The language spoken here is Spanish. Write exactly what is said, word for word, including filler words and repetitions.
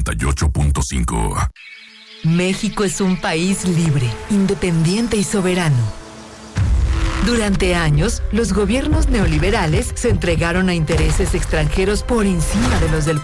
noventa y ocho punto cinco. México es un país libre, independiente y soberano. Durante años, los gobiernos neoliberales se entregaron a intereses extranjeros por encima de los del